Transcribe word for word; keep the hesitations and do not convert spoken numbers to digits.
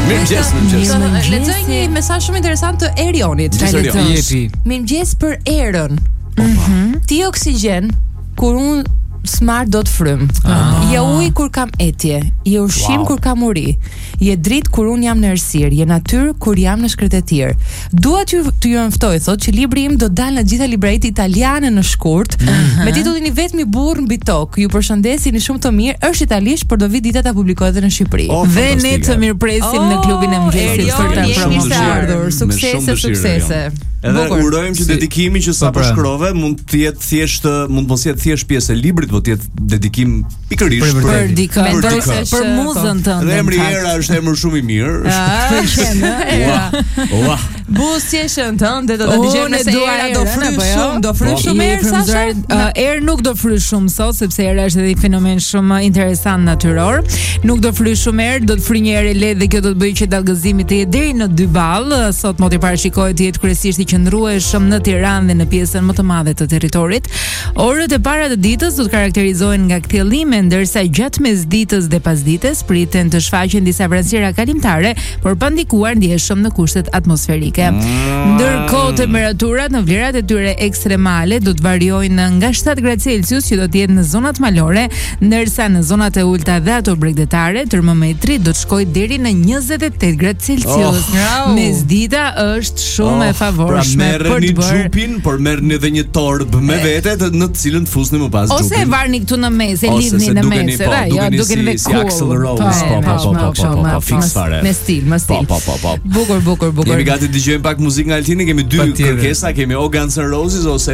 Mirëmëngjes, mirëmëngjes. Lexoj një mesazh shumë interesant të Erionit. Jepi. Mirëmëngjes për erën. Ti oksigjen kur un smar do të frym. Je ujë kur kam etje, je ushqim kur kam uri, je dritë kur un jam në errësirë, je natyrë kur jam në shkretëtir. Dua t'ju t'ju nftoj, thotë, që libri im do dalë në gjitha libraritë italiane në shkurt, me titullin I vetmi burr mbi tokë. Ju përshëndesini shumë të mirë. Është italisht, por do vi dita ta publikohet në Shqipëri. Dhe ne të mirëpresim në klubin e mëngjesit për ta promovuar. Suksese, suksese. Edhe urojmë që dedikimi që sapo shkrove mund të jetë thjesht, mund mos jetë thjesht pjesë e librit, por të jetë dedikim pikërisht për dikë, për muzën tënde. Dhe emri Era është emër shumë I mirë. Ua. Buzëqeshën tënde do ta dëgjojmë nëse Era do fryj shumë, do fryj shumë erë Sasha. Erë nuk do fryj shumë sot sepse Era është edhe një fenomen shumë interesant natyror. Nuk do fryj shumë erë, do të fryj një erë lehtë dhe kjo do të bëjë që dallgëzimi të jetë deri në dy ball. Sot moti parashikohet të jetë kryesisht I qëndrueshëm në Tiranë dhe në pjesën më të madhe të territorit. Orët e para të ditës do të karakterizohen nga kthjellime, ndërsa gjatë mesditës dhe pasdites priten të shfaqen disa vranësira kalimtare, por pa ndikuar ndjeshëm në kushtet atmosferike. Ndërkohë temperaturat në vlerat e tyre ekstremale do të variojnë nga shtatë gradë Celsius që do të jetë në zonat malore, ndërsa në zonat e ulta dhe ato bregdetare termometri do të shkojë deri në njëzet e tetë gradë Celsius. Oh. Mesdita është shumë e favorshme. Pra merrni xhupin, por merrni edhe një torbë me vete në të cilën fusni më pas xhupin. Ose varni këtu në mes, e lidhni në mes, edhe ja, duken dhe cool. Si Axl Rose, po po po po po, fix fare. Me stil, me stil. Po po po. Bukur, bukur, bukur. Jemi gati të dëgjojmë pak muzikë nga Altini, kemi dy kërkesa, kemi o Guns N' Roses ose